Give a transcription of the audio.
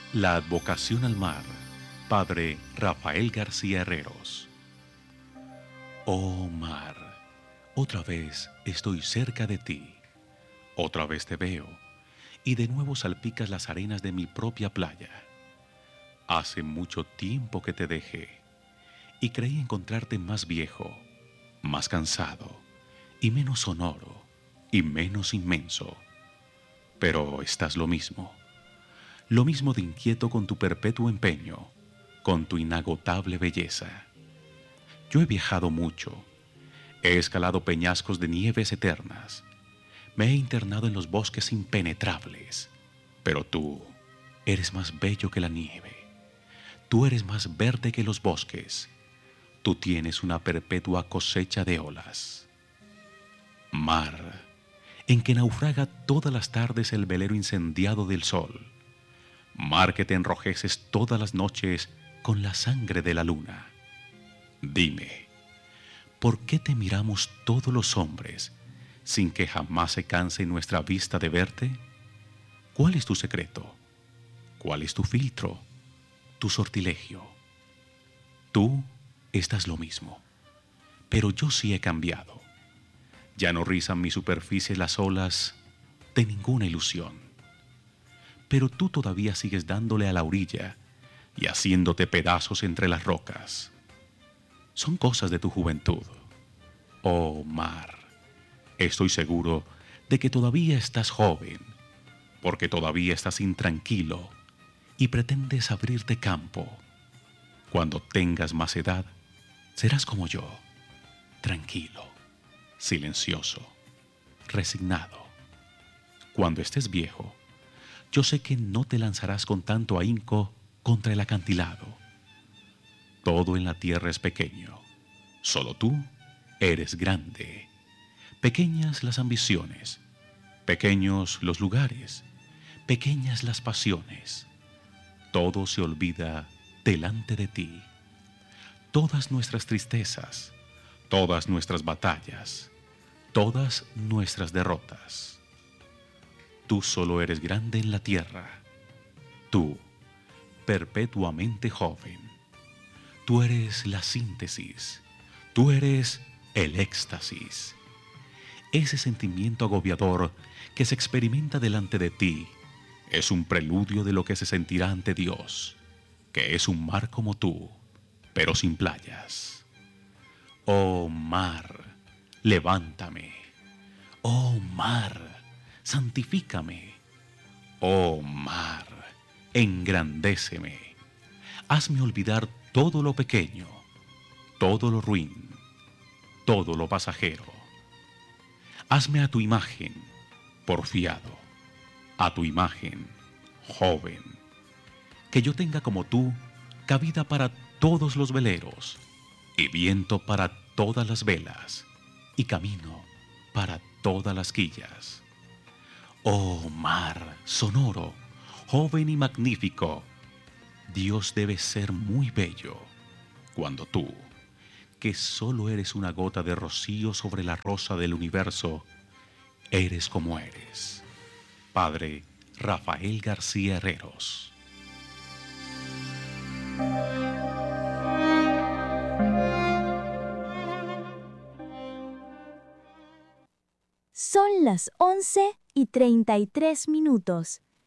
La advocación al mar, Padre Rafael García Herreros. Oh mar, otra vez estoy cerca de ti, otra vez te veo, y de nuevo salpicas las arenas de mi propia playa. Hace mucho tiempo que te dejé, y creí encontrarte más viejo, más cansado, y menos sonoro, y menos inmenso. Pero estás lo mismo de inquieto con tu perpetuo empeño, con tu inagotable belleza. Yo he viajado mucho, he escalado peñascos de nieves eternas, me he internado en los bosques impenetrables, pero tú eres más bello que la nieve, tú eres más verde que los bosques, tú tienes una perpetua cosecha de olas. Mar, en que naufraga todas las tardes el velero incendiado del sol, mar que te enrojeces todas las noches con la sangre de la luna. Dime, ¿por qué te miramos todos los hombres sin que jamás se canse nuestra vista de verte? ¿Cuál es tu secreto? ¿Cuál es tu filtro? ¿Tu sortilegio? Tú estás lo mismo, pero yo sí he cambiado. Ya no rizan mi superficie las olas de ninguna ilusión. Pero tú todavía sigues dándole a la orilla y haciéndote pedazos entre las rocas. Son cosas de tu juventud. Oh mar, estoy seguro de que todavía estás joven, porque todavía estás intranquilo y pretendes abrirte campo. Cuando tengas más edad, serás como yo, tranquilo, silencioso, resignado. Cuando estés viejo, yo sé que no te lanzarás con tanto ahínco contra el acantilado. Todo en la tierra es pequeño, solo tú eres grande. Pequeñas las ambiciones, pequeños los lugares, pequeñas las pasiones. Todo se olvida delante de ti. Todas nuestras tristezas, todas nuestras batallas, todas nuestras derrotas. Tú solo eres grande en la tierra. Tú, perpetuamente joven. Tú eres la síntesis. Tú eres el éxtasis. Ese sentimiento agobiador que se experimenta delante de ti es un preludio de lo que se sentirá ante Dios, que es un mar como tú, pero sin playas. Oh mar, levántame. Oh mar, santifícame. Oh mar, engrandéceme. Hazme olvidar todo lo pequeño, todo lo ruin, todo lo pasajero. Hazme a tu imagen, porfiado, a tu imagen, joven. Que yo tenga como tú cabida para todos los veleros, y viento para todas las velas, y camino para todas las quillas. Oh mar sonoro, joven y magnífico, Dios debe ser muy bello cuando tú, que solo eres una gota de rocío sobre la rosa del universo, eres como eres. Padre Rafael García Herreros. Son las 11:33.